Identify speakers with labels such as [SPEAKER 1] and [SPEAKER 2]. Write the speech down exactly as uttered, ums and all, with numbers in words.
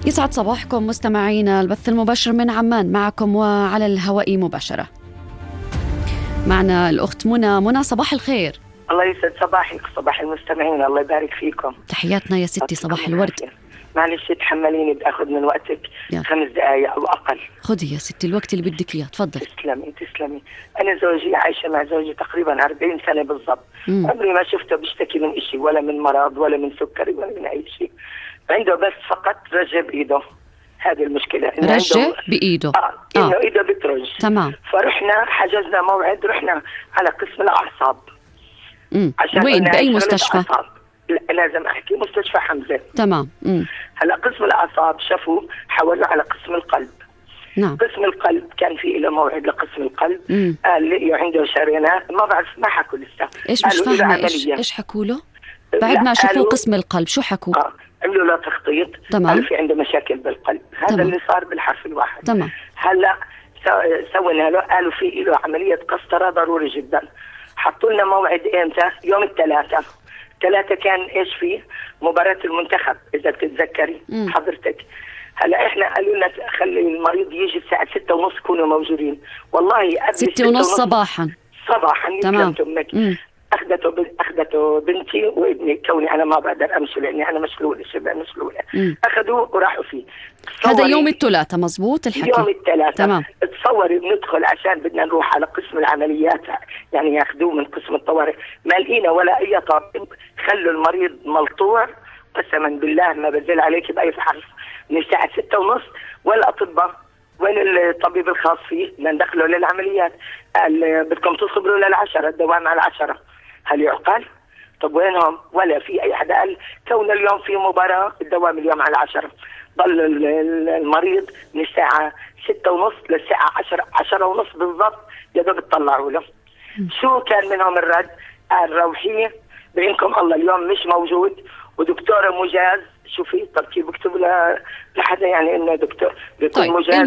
[SPEAKER 1] يسعد صباحكم مستمعينا، البث المباشر من عمان معكم وعلى الهواء مباشرة. معنا الأخت منى. منى صباح الخير.
[SPEAKER 2] الله يسعد صباحك، صباح المستمعين، الله يبارك فيكم.
[SPEAKER 1] تحياتنا يا ستي، صباح الورد.
[SPEAKER 2] معلش تحمليني، بدي أخذ من وقتك يا. خمس دقايق أو أقل.
[SPEAKER 1] خذي يا ستي الوقت اللي بدك إياه، تفضل.
[SPEAKER 2] تسلمي تسلمي. أنا زوجي عايشة مع زوجي تقريبا أربعين سنة بالضبط، عمري ما شفته بيشتكي من إشي، ولا من مرض ولا من سكري ولا من أي شيء. عنده بس فقط رجة بإيده، هذه المشكلة.
[SPEAKER 1] رجة بإيده؟
[SPEAKER 2] آه إنه آه. إيده بترج.
[SPEAKER 1] تمام.
[SPEAKER 2] فرحنا حجزنا موعد، رحنا على قسم الأعصاب.
[SPEAKER 1] امم وين؟ بأي مستشفى؟
[SPEAKER 2] لازم أحكي مستشفى حمزة.
[SPEAKER 1] تمام. امم
[SPEAKER 2] هلا قسم الأعصاب شافوا حولوا على قسم القلب.
[SPEAKER 1] نعم.
[SPEAKER 2] قسم القلب كان في له موعد لقسم القلب.
[SPEAKER 1] مم.
[SPEAKER 2] قال لي عنده شريانات، ما بعرف ما حكوا لسه.
[SPEAKER 1] ايش مش فاهمة ايش ايش حكوا له؟ بعد ما شافوا قسم القلب شو حكوا؟
[SPEAKER 2] اه عملوا له تخطيط.
[SPEAKER 1] تمام.
[SPEAKER 2] قالوا في عنده مشاكل بالقلب. هذا
[SPEAKER 1] تمام.
[SPEAKER 2] اللي صار بالحرف الواحد.
[SPEAKER 1] تمام.
[SPEAKER 2] هلا سوينا له، قالوا في له عملية قسطرة ضروري جدا. حطوا لنا موعد امتى؟ يوم الثلاثاء. ثلاثة كان ايش فيه؟ مباراة المنتخب إذا بتتذكري حضرتك. هلا احنا قالوا لنا خلي المريض يجي الساعة ستة ونص كونوا موجودين. والله قبل
[SPEAKER 1] ستة ونص صباحا.
[SPEAKER 2] صباحا.
[SPEAKER 1] تمام.
[SPEAKER 2] أخذته ب... أخذته بنتي وابني، كوني أنا ما بقدر أمشي لأني أنا مشلولة، شبه مشلولة. أخذوه وراحوا فيه.
[SPEAKER 1] هذا يوم الثلاثاء مظبوط الحكي؟
[SPEAKER 2] يوم الثلاثاء.
[SPEAKER 1] تمام.
[SPEAKER 2] تصوري بندخل عشان بدنا نروح على قسم العمليات، يعني ياخذوه من قسم الطوارئ، ما لقينا ولا أي طبيب. خلوا المريض ملطوع، قسما بالله ما بزل عليك بأي حرف. من الساعة ستة ونص والأطباء وين الطبيب الخاص فيه؟ ندخله للعمليات. قال بدكم تصبروا للعشرة، الدوام على العشرة. هل يعقل؟ طب وينهم؟ ولا في أي حدا قال كون اليوم في مباراة الدوام اليوم على العشرة. ضل المريض من الساعة ستة ونص للساعة عشرة عشرة ونص بالضبط يا دوب تطلعوا له. شو كان منهم الرد؟ قال روحيه بينكم الله اليوم مش موجود، ودكتورة مجاز. شوفي طب كيف بكتب لحدا يعني انه دكتور بيكون
[SPEAKER 1] طيب.
[SPEAKER 2] مجاز.